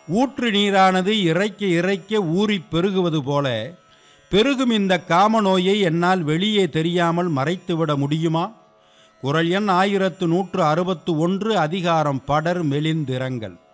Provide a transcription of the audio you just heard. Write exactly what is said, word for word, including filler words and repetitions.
ஊற்று நீரானது இறைக்க இறைக்க ஊறிப் பெருகுவது போல பெருகும் இந்த காம நோயை என்னால் வெளியே தெரியாமல் மறைத்துவிட முடியுமா? குறள் எண் ஆயிரத்து நூற்று அறுபத்து ஒன்று, அதிகாரம் படர் மெலிந்திரங்கல்.